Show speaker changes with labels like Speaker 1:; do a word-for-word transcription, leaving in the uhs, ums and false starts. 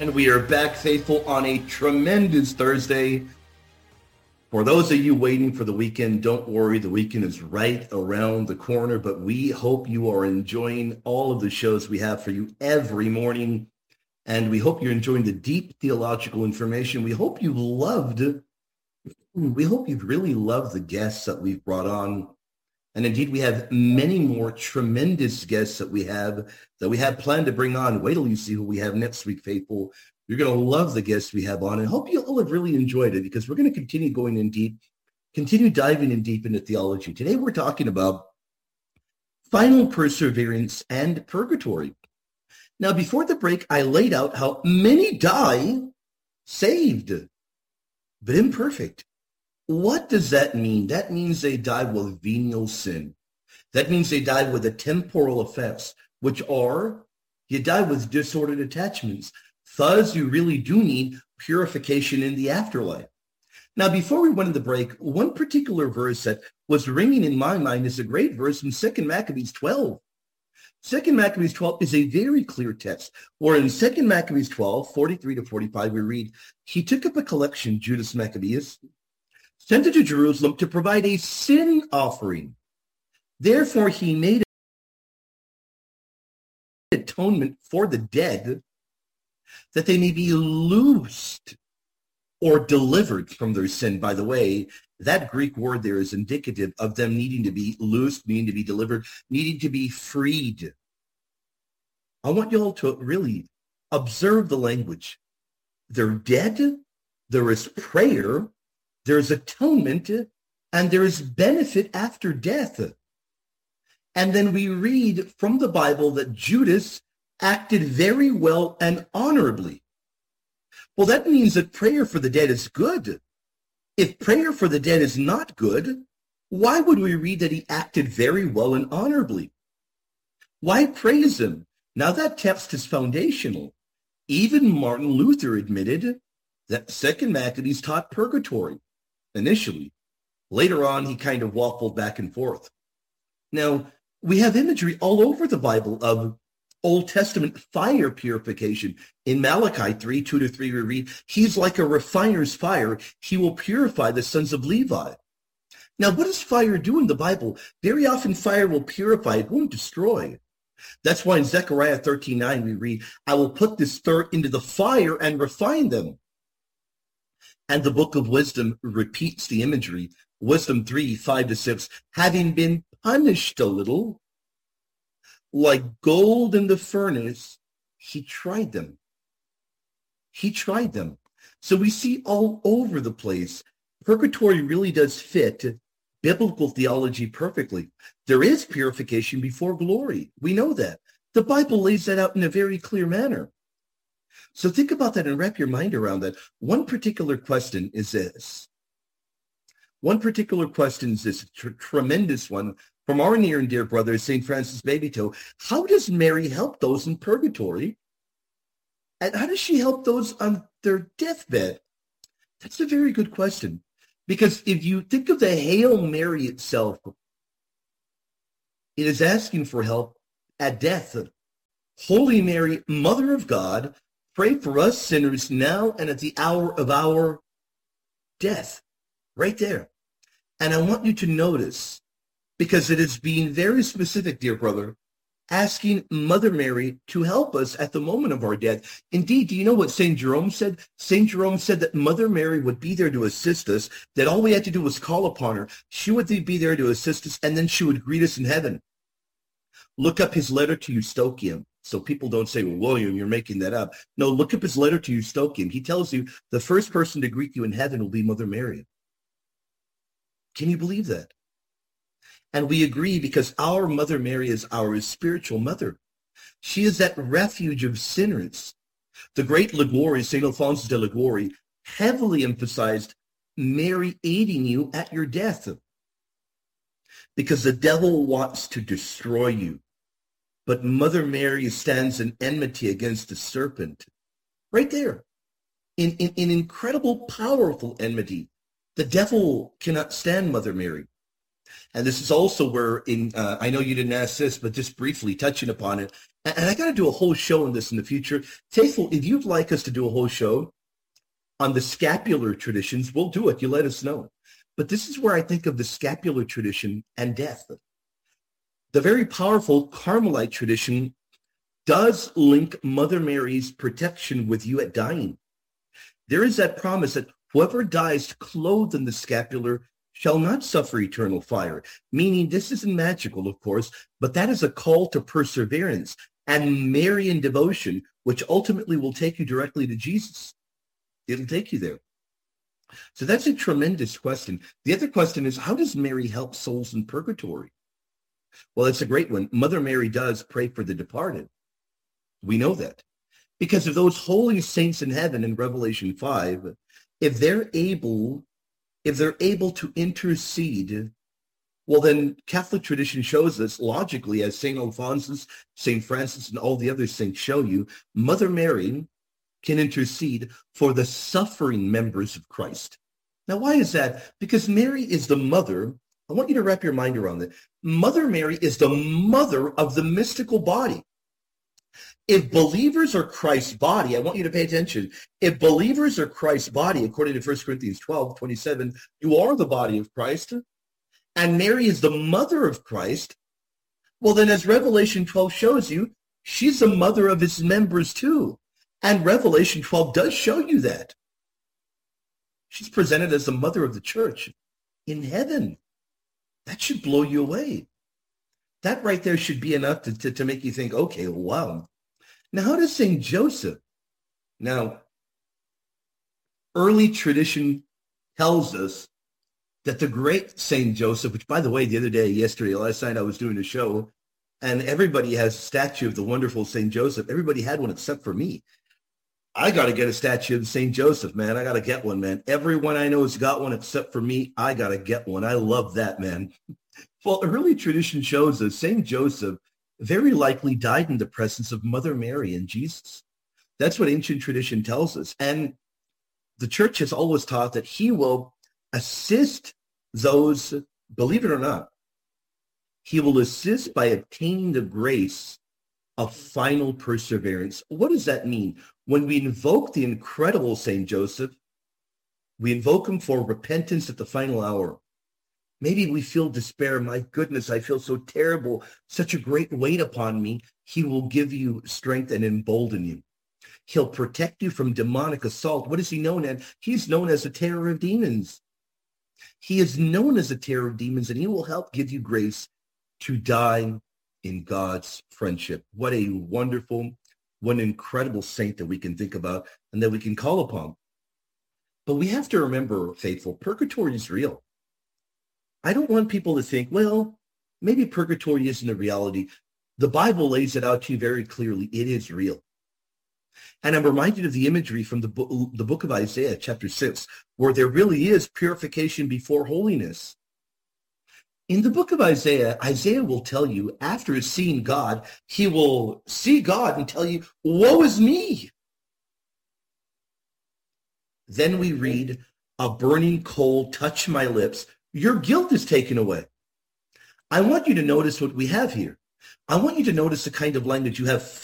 Speaker 1: And we are back, faithful, on a tremendous Thursday. For those of you waiting for the weekend, don't worry. The weekend is right around the corner, but we hope you are enjoying all of the shows we have for you every morning. And we hope you're enjoying the deep theological information. We hope you loved, we hope you've really loved the guests that we've brought on. And indeed, we have many more tremendous guests that we have that we have planned to bring on. Wait till you see who we have next week, faithful. You're going to love the guests we have on, and hope you all have really enjoyed it, because we're going to continue going in deep, continue diving in deep into theology. Today, we're talking about final perseverance and purgatory. Now, before the break, I laid out how many die saved, but imperfect. What does that mean? That means they die with venial sin. That means they die with a temporal offense, which are, you die with disordered attachments. Thus, you really do need purification in the afterlife. Now, before we went to the break, one particular verse that was ringing in my mind is a great verse in Second Maccabees twelve. Second Maccabees twelve is a very clear text, where in Second Maccabees twelve, forty-three to forty-five, we read, he took up a collection, Judas Maccabeus, sent it to Jerusalem to provide a sin offering. Therefore, he made atonement for the dead, that they may be loosed or delivered from their sin. By the way, that Greek word there is indicative of them needing to be loosed, needing to be delivered, needing to be freed. I want you all to really observe the language. They're dead, there is prayer, there is atonement, and there is benefit after death. And then we read from the Bible that Judas acted very well and honorably. Well, that means that prayer for the dead is good. If prayer for the dead is not good, why would we read that he acted very well and honorably? Why praise him? Now that text is foundational. Even Martin Luther admitted that Second Maccabees taught purgatory initially. Later on, he kind of waffled back and forth. Now, we have imagery all over the Bible of Old Testament fire purification. In Malachi three, two to three, we read, he's like a refiner's fire. He will purify the sons of Levi. Now, what does fire do in the Bible? Very often fire will purify, it won't destroy. That's why in Zechariah thirteen nine, we read, I will put this dirt into the fire and refine them. And the book of Wisdom repeats the imagery. Wisdom three, five to six, having been punished a little, like gold in the furnace, he tried them. He tried them. So we see all over the place, purgatory really does fit biblical theology perfectly. There is purification before glory. We know that. The Bible lays that out in a very clear manner. So think about that and wrap your mind around that. One particular question is this. One particular question is this tr- tremendous one from our near and dear brother, Saint Francis Babytoe. How does Mary help those in purgatory? And how does she help those on their deathbed? That's a very good question. Because if you think of the Hail Mary itself, it is asking for help at death. Holy Mary, Mother of God, pray for us sinners now and at the hour of our death. Right there. And I want you to notice, because it is being very specific, dear brother, asking Mother Mary to help us at the moment of our death. Indeed, do you know what Saint Jerome said? Saint Jerome said that Mother Mary would be there to assist us, that all we had to do was call upon her. She would be there to assist us, and then she would greet us in heaven. Look up his letter to Eustochium, so people don't say, well, William, you're making that up. No, look up his letter to Eustochium. He tells you the first person to greet you in heaven will be Mother Mary. Can you believe that? And we agree because our Mother Mary is our spiritual mother. She is that refuge of sinners. The great Liguori, Saint Alphonsus de Liguori, heavily emphasized Mary aiding you at your death. Because the devil wants to destroy you. But Mother Mary stands in enmity against the serpent. Right there. In, in, in incredible, powerful enmity. The devil cannot stand Mother Mary. And this is also where, in uh, I know you didn't ask this, but just briefly touching upon it, And I got to do a whole show on this in the future. Faithful, if you'd like us to do a whole show on the scapular traditions, we'll do it. You let us know. But this is where I think of the scapular tradition and death. The very powerful Carmelite tradition does link Mother Mary's protection with you at dying. There is that promise that whoever dies clothed in the scapular shall not suffer eternal fire, meaning this isn't magical, of course, but that is a call to perseverance and Marian devotion, which ultimately will take you directly to Jesus. It'll take you there. So that's a tremendous question. The other question is, how does Mary help souls in purgatory? Well, it's a great one. Mother Mary does pray for the departed. We know that. Because of those holy saints in heaven in Revelation five, if they're able, if they're able to intercede, well, then Catholic tradition shows us logically, as Saint Alphonsus, Saint Francis, and all the other saints show you, Mother Mary can intercede for the suffering members of Christ. Now, why is that? Because Mary is the mother. I want you to wrap your mind around that. Mother Mary is the mother of the mystical body. If believers are Christ's body, I want you to pay attention. If believers are Christ's body, according to First Corinthians twelve, twenty-seven, you are the body of Christ, and Mary is the mother of Christ. Well, then as Revelation twelve shows you, she's the mother of his members too. And Revelation twelve does show you that. She's presented as the mother of the church in heaven. That should blow you away. That right there should be enough to, to, to make you think, okay, wow. Now, how does Saint Joseph? Now, early tradition tells us that the great Saint Joseph, which, by the way, the other day, yesterday, last night, I was doing a show, and everybody has a statue of the wonderful Saint Joseph. Everybody had one except for me. I got to get a statue of Saint Joseph, man. I got to get one, man. Everyone I know has got one except for me. I got to get one. I love that, man. Well, early tradition shows us Saint Joseph very likely died in the presence of Mother Mary and Jesus. That's what ancient tradition tells us. And the church has always taught that he will assist those, believe it or not, he will assist by obtaining the grace of final perseverance. What does that mean? When we invoke the incredible Saint Joseph, we invoke him for repentance at the final hour. Maybe we feel despair. My goodness, I feel so terrible, such a great weight upon me. He will give you strength and embolden you. He'll protect you from demonic assault. What is he known as? He's known as a terror of demons. He is known as a terror of demons, and he will help give you grace to die in God's friendship. What a wonderful, what an incredible saint that we can think about and that we can call upon. But we have to remember, faithful, purgatory is real. I don't want people to think, well, maybe purgatory isn't a reality. The Bible lays it out to you very clearly. It is real. And I'm reminded of the imagery from the book, the book of Isaiah, chapter six, where there really is purification before holiness. In the book of Isaiah, Isaiah will tell you, after seeing God, he will see God and tell you, woe is me. Then we read, a burning coal touched my lips. Your guilt is taken away. I want you to notice what we have here. I want you to notice the kind of language you have.